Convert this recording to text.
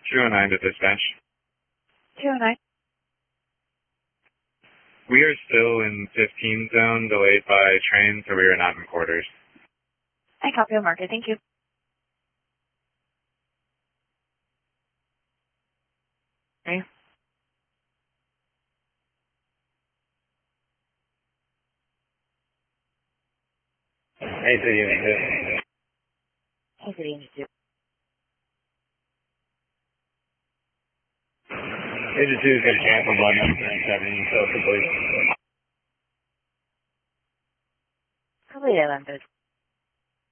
209 to dispatch. 209. We are still in 15 zone, delayed by train, so we are not in quarters. I copy on market. Thank you. Okay. Hey, City Unit 2. Hey, City Unit 2. Unit 2 is going to cancel 197, so complete. Complete 11.